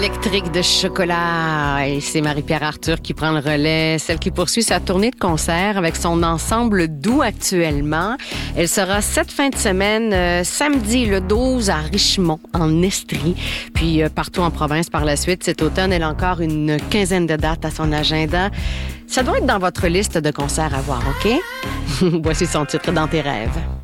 Électrique de chocolat. Et c'est Marie-Pierre Arthur qui prend le relais, celle qui poursuit sa tournée de concert avec son ensemble doux actuellement. Elle sera cette fin de semaine, samedi le 12 à Richmond, en Estrie, puis partout en province par la suite. Cet automne, elle a encore une quinzaine de dates à son agenda. Ça doit être dans votre liste de concerts à voir, OK? Voici son titre, Dans tes rêves.